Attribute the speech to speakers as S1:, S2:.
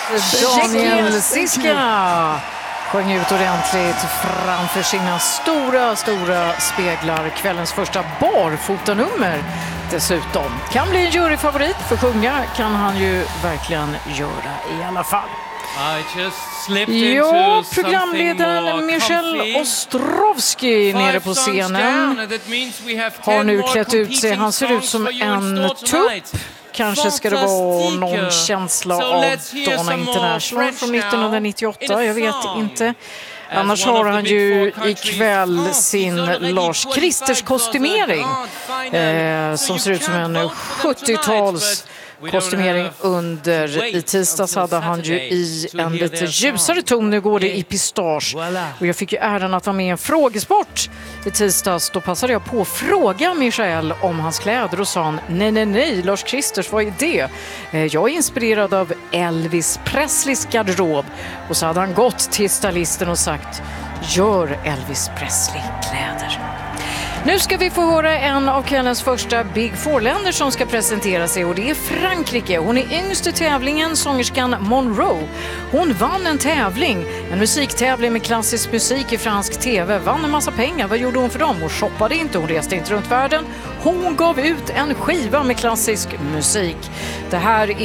S1: Daniel Ziska sjöng ut ordentligt framför sina stora speglar. Kvällens första barfotanummer dessutom. Kan bli en juryfavorit, för sjunga kan han ju verkligen göra i alla fall. Ja, programledaren Michel Ostrovsky nere på scenen har nu klätt ut sig. Han ser ut som en tupp. Kanske ska det vara någon känsla av Donna International från 1998, jag vet inte. Annars har han ju ikväll sin Lars Kristers kostymering som ser ut som en 70-tals kostymering under. I tisdags hade han ju i en lite ljusare ton. Nu går det i pistage. Och jag fick ju äran att vara med i en frågesport i tisdags. Då passade jag på att fråga Michel om hans kläder och sa han, nej, Lars Kristers, vad är det? Jag är inspirerad av Elvis Presleys garderob. Och så hade han gått till stylisten och sagt, gör Elvis Presley kläder. Nu ska vi få höra en av kvällens första Big Four-länder som ska presentera sig, och det är Frankrike. Hon är yngst i tävlingen, sångerskan Monroe. Hon vann en tävling, en musiktävling med klassisk musik i fransk tv. Vann en massa pengar. Vad gjorde hon för dem? Hon shoppade inte, hon reste inte runt världen. Hon gav ut en skiva med klassisk musik. Det här är